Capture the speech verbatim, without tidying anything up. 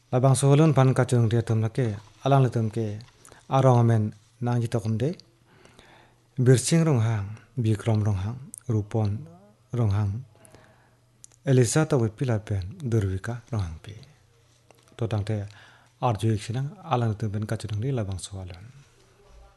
labang soholon pan kachung dia tum lake alang le tum ke arong men nang jitokum de birsing rong hang bikrom rong hang rupon rong hang elisa ta wipila pen durwika rong hang pe to tang te arju iksinang alang tum pen kachung di labang soholon